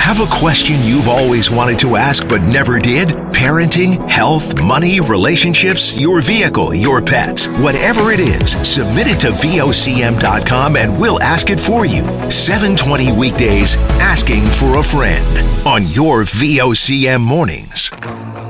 Have a question you've always wanted to ask but never did? Parenting, health, money, relationships, your vehicle, your pets. Whatever it is, submit it to VOCM.com and we'll ask it for you. 7:20 weekdays, Asking for a Friend on your VOCM mornings.